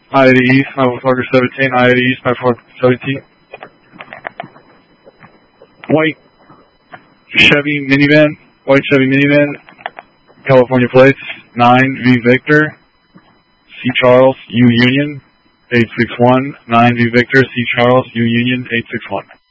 I-80 East, 9417, I-80 East, 9417. White Chevy minivan, California plates, 9V Victor, C. Charles, U Union, 861, 9V Victor, C. Charles, U Union, 861.